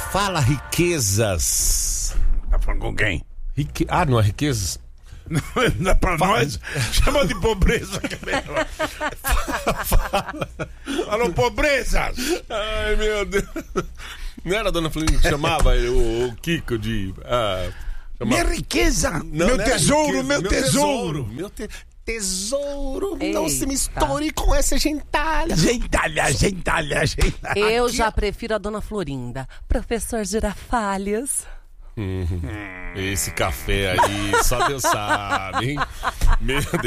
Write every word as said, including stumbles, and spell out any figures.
Fala Riquezas. Tá falando com quem? Rique... Ah, não é Riquezas? Não, não é pra Fala. Nós? Chama de pobreza. Que é melhor. Fala. Falou pobrezas. Ai, meu Deus. Não era a dona Florinda que chamava o, o Kiko de... Ah, chamava... Minha riqueza. Não, meu, não tesouro, riqueza, meu, meu tesouro, tesouro. Meu te... tesouro. Eita. Não se misture com essa gentalha. Gentalha, gentalha, gentalha. Eu Aqui, já prefiro a dona Florinda. Professor Girafalhas. Hum, esse café aí, só Deus sabe, hein? Meu Deus.